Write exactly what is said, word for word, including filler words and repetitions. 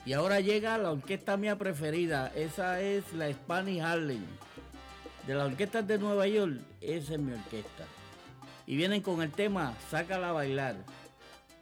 Y ahora llega la orquesta mía preferida. Esa es la Spanish Harlem. De las orquestas de Nueva York, esa es mi orquesta. Y vienen con el tema Sácala a bailar.